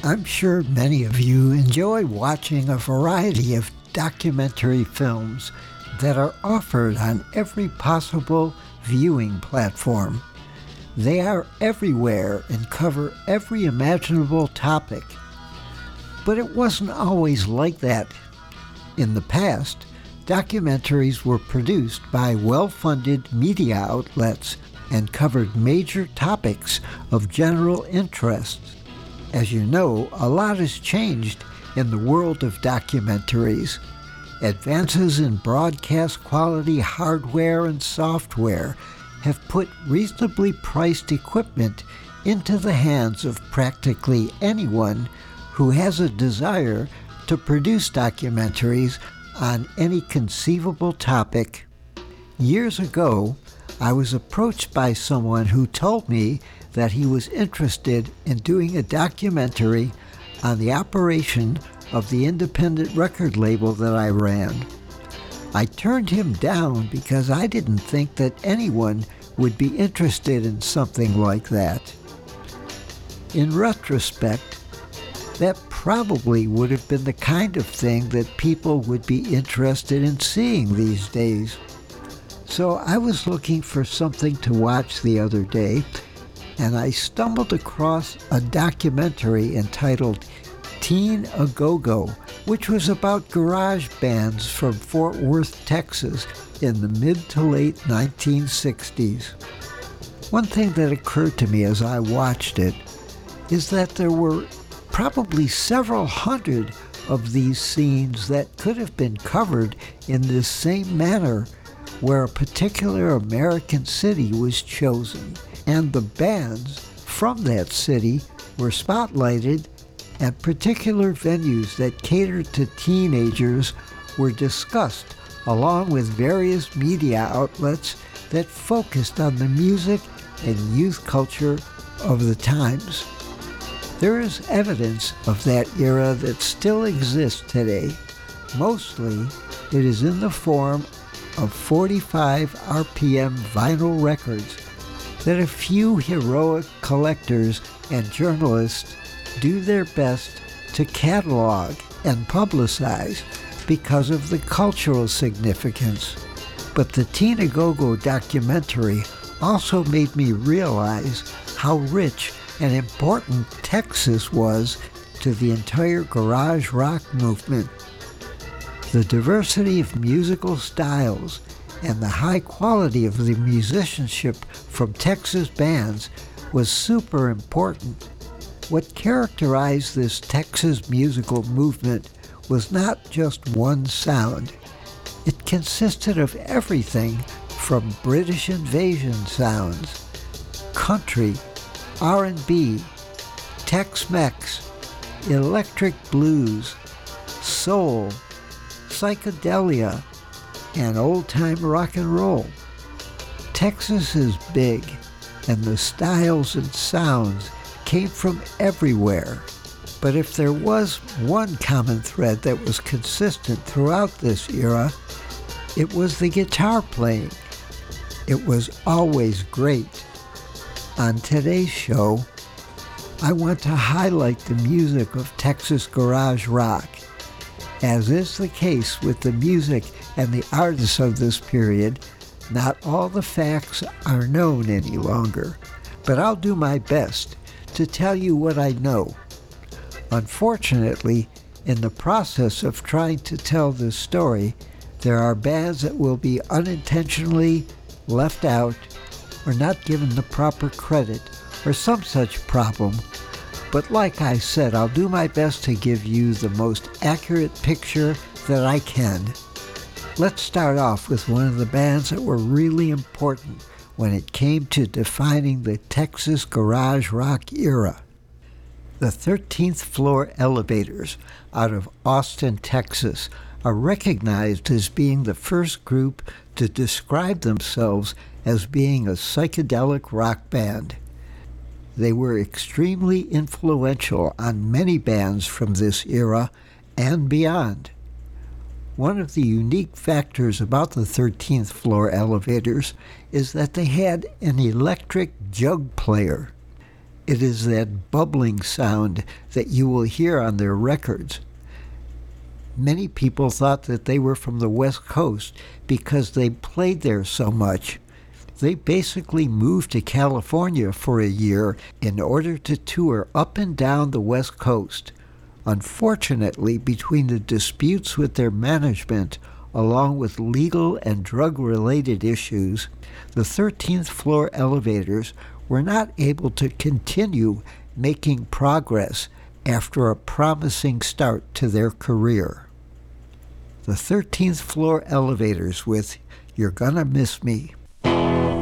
I'm sure many of you enjoy watching a variety of documentary films that are offered on every possible viewing platform. They are everywhere and cover every imaginable topic. But it wasn't always like that. In the past, documentaries were produced by well-funded media outlets and covered major topics of general interest. As you know, a lot has changed in the world of documentaries. Advances in broadcast quality hardware and software have put reasonably priced equipment into the hands of practically anyone who has a desire to produce documentaries on any conceivable topic. Years ago, I was approached by someone who told me that he was interested in doing a documentary on the operation of the independent record label that I ran. I turned him down because I didn't think that anyone would be interested in something like that. In retrospect, that probably would have been the kind of thing that people would be interested in seeing these days. So I was looking for something to watch the other day, and I stumbled across a documentary entitled Teen A Go-Go, which was about garage bands from Fort Worth, Texas in the mid to late 1960s. One thing that occurred to me as I watched it is that there were probably several hundred of these scenes that could have been covered in this same manner, where a particular American city was chosen, and the bands from that city were spotlighted, and particular venues that catered to teenagers were discussed, along with various media outlets that focused on the music and youth culture of the times. There is evidence of that era that still exists today. Mostly, it is in the form of 45 RPM vinyl records that a few heroic collectors and journalists do their best to catalog and publicize because of the cultural significance. But the Teen A Go-Go documentary also made me realize how rich and important Texas was to the entire garage rock movement. The diversity of musical styles and the high quality of the musicianship from Texas bands was super important. What characterized this Texas musical movement was not just one sound. It consisted of everything from British invasion sounds, country, R&B, Tex-Mex, electric blues, soul, psychedelia, and old-time rock and roll. Texas is big, and the styles and sounds came from everywhere. But if there was one common thread that was consistent throughout this era, it was the guitar playing. It was always great. On today's show, I want to highlight the music of Texas garage rock. As is the case with the music and the artists of this period, not all the facts are known any longer, but I'll do my best to tell you what I know. Unfortunately, in the process of trying to tell this story, there are bands that will be unintentionally left out or not given the proper credit or some such problem. But like I said, I'll do my best to give you the most accurate picture that I can. Let's start off with one of the bands that were really important when it came to defining the Texas garage rock era. The 13th Floor Elevators out of Austin, Texas, are recognized as being the first group to describe themselves as being a psychedelic rock band. They were extremely influential on many bands from this era and beyond. One of the unique factors about the 13th Floor Elevators is that they had an electric jug player. It is that bubbling sound that you will hear on their records. Many people thought that they were from the West Coast because they played there so much. They basically moved to California for a year in order to tour up and down the West Coast. Unfortunately, between the disputes with their management, along with legal and drug-related issues, the 13th Floor Elevators were not able to continue making progress after a promising start to their career. The 13th Floor Elevators with You're Gonna Miss Me.